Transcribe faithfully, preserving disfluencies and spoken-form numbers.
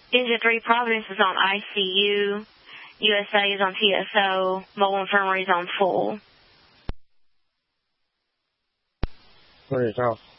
Engine three, Providence is on I C U. U S A is on T S O. Mobile Infirmary is on full. Where is off?